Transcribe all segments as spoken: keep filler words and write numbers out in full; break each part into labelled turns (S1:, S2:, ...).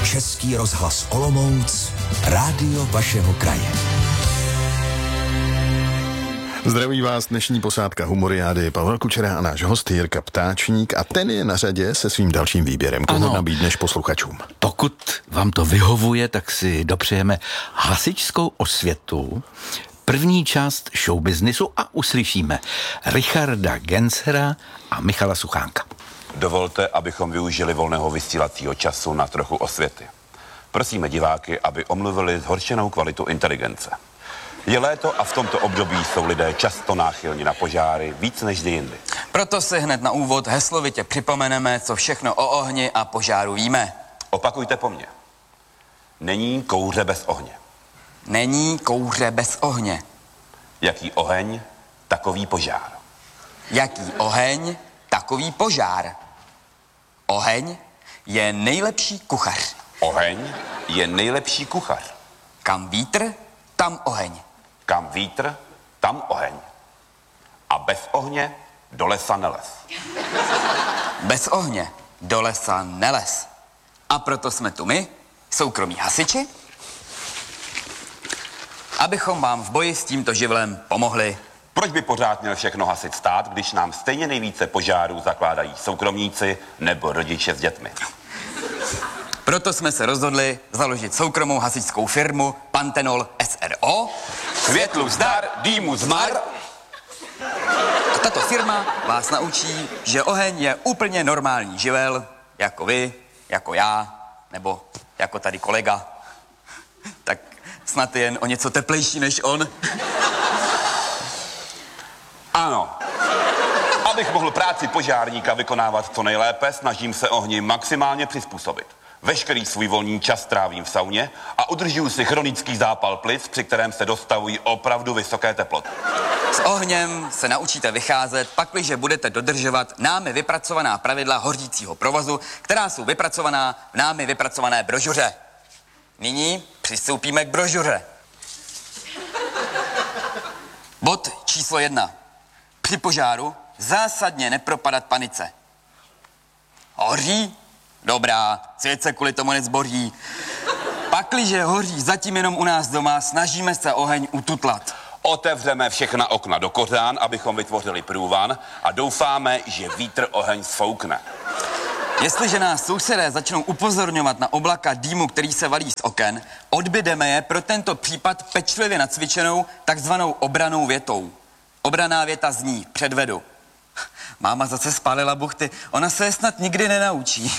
S1: Český rozhlas Olomouc, rádio vašeho kraje.
S2: Zdraví vás dnešní posádka Humoriády, Pavel Kučera a náš host Jirka Ptáčník a ten je na řadě se svým dalším výběrem. Koho ano, nabídneš posluchačům?
S3: Pokud vám to vyhovuje, tak si dopřejeme hasičskou osvětu, první část showbiznisu a uslyšíme Richarda Gensera a Michala Suchánka.
S4: Dovolte, abychom využili volného vysílacího času na trochu osvěty. Prosíme diváky, aby omluvili zhoršenou kvalitu inteligence. Je léto a v tomto období jsou lidé často náchylní na požáry víc než kdy jindy.
S5: Proto si hned na úvod heslovitě připomeneme, co všechno o ohni a požáru víme.
S4: Opakujte po mně. Není kouře bez ohně.
S5: Není kouře bez ohně.
S4: Jaký oheň, takový požár.
S5: Jaký oheň, takový požár. Oheň je nejlepší kuchař.
S4: Oheň je nejlepší kuchař.
S5: Kam vítr, tam oheň.
S4: Kam vítr, tam oheň. A bez ohně do lesa neles.
S5: Bez ohně do lesa neles. A proto jsme tu my, soukromí hasiči, abychom vám v boji s tímto živlem pomohli.
S4: Proč by pořád měl všechno hasit stát, když nám stejně nejvíce požárů zakládají soukromníci nebo rodiče s dětmi?
S5: Proto jsme se rozhodli založit soukromou hasičskou firmu Pantenol S R O.
S4: Světlu zdar, dýmu zmar.
S5: A tato firma vás naučí, že oheň je úplně normální živel, jako vy, jako já, nebo jako tady kolega. Tak snad jen o něco teplejší než on.
S4: Ano. Abych mohl práci požárníka vykonávat co nejlépe, snažím se ohni maximálně přizpůsobit. Veškerý svůj volný čas trávím v sauně a udržuju si chronický zápal plic, při kterém se dostavují opravdu vysoké teploty.
S5: S ohněm se naučíte vycházet, pakliže budete dodržovat námi vypracovaná pravidla hořícího provozu, která jsou vypracovaná v námi vypracované brožuře. Nyní přistoupíme k brožuře. Bod číslo jedna. Při požáru zásadně nepropadat panice. Hoří? Dobrá, svět se kvůli tomu nezboří. Pakliže hoří zatím jenom u nás doma, snažíme se oheň ututlat.
S4: Otevřeme všechna okna do kořán, abychom vytvořili průvan a doufáme, že vítr oheň sfoukne.
S5: Jestliže nás sousedé začnou upozorňovat na oblaka dýmu, který se valí z oken, odbydeme je pro tento případ pečlivě nacvičenou takzvanou obranou větou. Obraná věta zní, předvedu. Máma zase spálila buchty, ona se je snad nikdy nenaučí.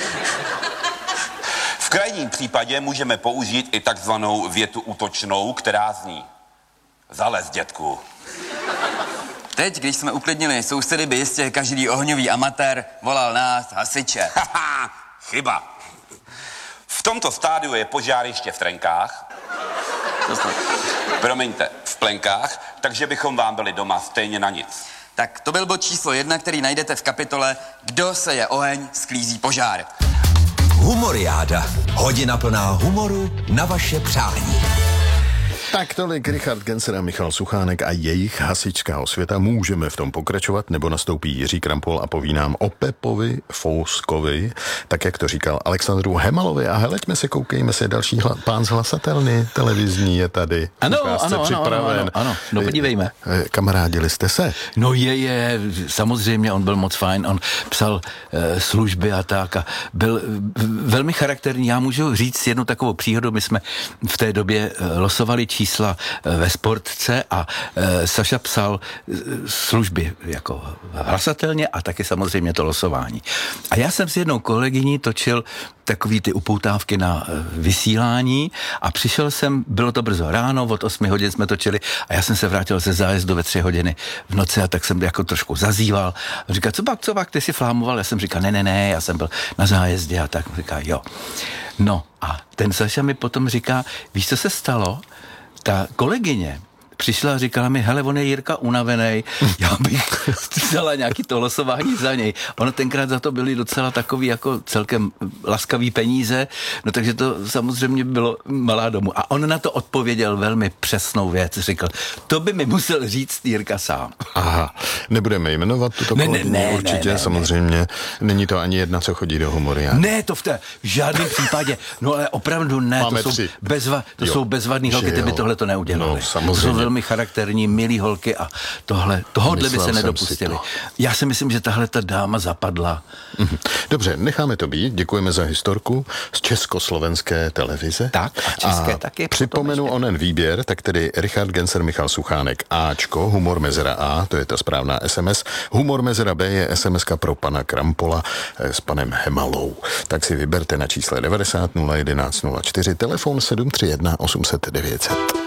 S4: V krajním případě můžeme použít i takzvanou větu útočnou, která zní. Zalez, dětku.
S5: Teď, když jsme uklidnili sousedy, by jistě každý ohňový amatér volal nás hasiče.
S4: Haha, chyba. V tomto stádiu je požár ještě v trenkách. Promiňte, v plenkách, takže bychom vám byli doma stejně na nic.
S5: Tak to byl bod číslo jedna, který najdete v kapitole Kdo se je oheň, sklízí požár.
S1: Humoriáda. Hodina plná humoru na vaše přání.
S2: Tak tolik Richard Genser a Michal Suchánek a jejich hasičská osvěta. Můžeme v tom pokračovat, nebo nastoupí Jiří Krampol a poví nám o Pepovi Fouskovi, tak jak to říkal Alexandru Hemalovi. A heleďme se, koukejme se, další hla, pán z hlasatelny televizní je tady.
S3: Ano, ano, ano, ano, ano, ano, no podívejme.
S2: Kamarádili jste se?
S3: No je, je, samozřejmě, on byl moc fajn, on psal e, služby a tak a byl velmi charakterní. Já můžu říct jednu takovou příhodu, my jsme v té době e, losovali čísla ve Sportce a e, Saša psal e, služby jako hlasatelně a taky samozřejmě to losování. A já jsem s jednou kolegyní točil takový ty upoutávky na e, vysílání a přišel jsem, bylo to brzo ráno, od osmi hodin jsme točili a já jsem se vrátil ze zájezdu ve tři hodiny v noci a tak jsem jako trošku zazýval. A říká, co pak, co pak, ty jsi flámoval? Já jsem říkal, ne, ne, ne, já jsem byl na zájezdě a tak říká, jo. No a ten Saša mi potom říká, víš, co se stalo? Ta kolegyně přišla a říkala mi, hele, on je Jirka unavenej, já bych vzala nějaký to losování za něj. Ono tenkrát za to byly docela takový jako celkem laskavý peníze, no takže to samozřejmě bylo malá domů. A on na to odpověděl velmi přesnou věc, řekl, to by mi musel říct Jirka sám.
S2: Aha, nebudeme jmenovat tuto
S3: Ne, ne,
S2: kolegyni,
S3: ne,
S2: určitě,
S3: ne, ne,
S2: samozřejmě. Ne. Není to ani jedna, co chodí do Humoriánu.
S3: Ne, to v, té, v žádném případě. No ale opravdu ne,
S2: Máme
S3: to, jsou,
S2: tři.
S3: bezva, to
S2: Jo,
S3: jsou bezvadný holky, ty by
S2: jo.
S3: tohle to neudělali.
S2: No, samozřejmě.
S3: To jsou velmi charakterní, milí holky a tohle, tohodle by
S2: Myslel
S3: se
S2: jsem
S3: nedopustili.
S2: si to.
S3: Já si myslím, že tahle ta dáma zapadla.
S2: Mhm. Dobře, necháme to být. Děkujeme za historku z československé televize.
S3: Tak, a české taky.
S2: Připomenu
S3: potom ještě.
S2: onen výběr, tak tedy Richard Gencer, Michal Suchánek, Ačko, Humor Mezera A, to je ta správná es em es. Humor Mezera B je es em eska pro pana Krampola eh, s panem Hemalou. Tak si vyberte na čísle devadesát nula jedenáct nula čtyři, telefon sedm tři jedna osm set devět set.